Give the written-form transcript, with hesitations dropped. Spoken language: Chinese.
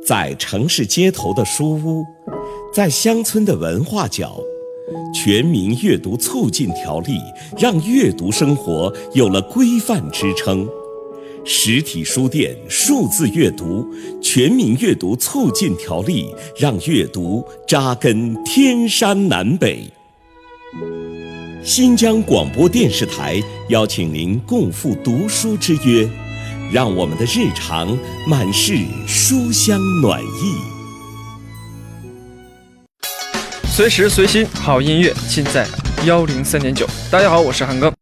在城市街头的书屋，在乡村的文化角，全民阅读促进条例让阅读生活有了规范支撑。实体书店数字阅读全民阅读促进条例让阅读扎根天山南北。新疆广播电视台邀请您共赴读书之约，让我们的日常满是书香暖意。 随时随心好音乐尽在103.9。大家好，我是韩庚。